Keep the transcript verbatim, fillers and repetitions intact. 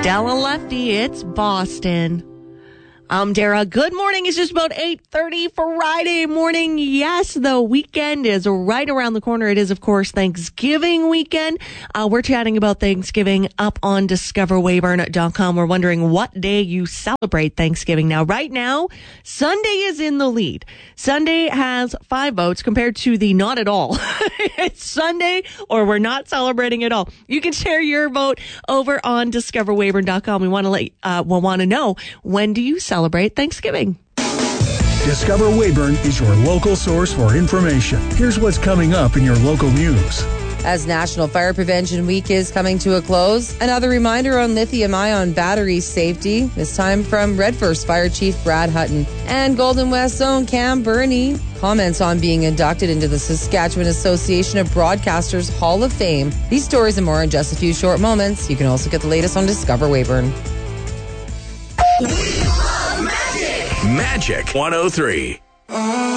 Della Lefty, it's Boston. I'm Dara. Good morning. It's just about eight thirty Friday morning. Yes, the weekend is right around the corner. It is, of course, Thanksgiving weekend. Uh, we're chatting about Thanksgiving up on discover weyburn dot com. We're wondering what day you celebrate Thanksgiving. Now, right now, Sunday is in the lead. Sunday has five votes compared to the not at all. It's Sunday or we're not celebrating at all. You can share your vote over on discover weyburn dot com. We want to let, uh, we'll want to know, when do you celebrate Celebrate Thanksgiving? Discover Weyburn is your local source for information. Here's what's coming up in your local news. As National Fire Prevention Week is coming to a close, another reminder on lithium-ion battery safety, this time from Redfirst Fire Chief Brad Hutton. And Golden West Zone Cam Burney comments on being inducted into the Saskatchewan Association of Broadcasters Hall of Fame. These stories and more in just a few short moments. You can also get the latest on Discover Weyburn. Magic one oh three.